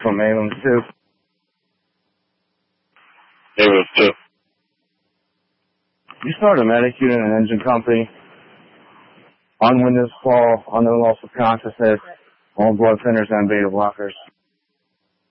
from Abrams 2. Abrams 2. You started a medic unit in an engine company. Unwitness fall, unknown loss of consciousness, all blood thinners and beta blockers.